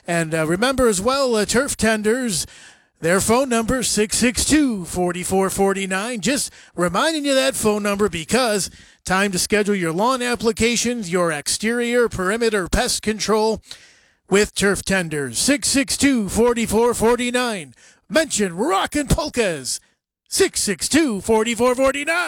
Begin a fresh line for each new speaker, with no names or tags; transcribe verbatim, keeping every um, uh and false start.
And uh, remember as well, uh, Turf Tenders, their phone number, six six two, four four four nine. Just reminding you that phone number because time to schedule your lawn applications, your exterior perimeter pest control with Turf Tenders. six six two, four four four nine. Mention Rockin' Polkas. six six two, four four four nine.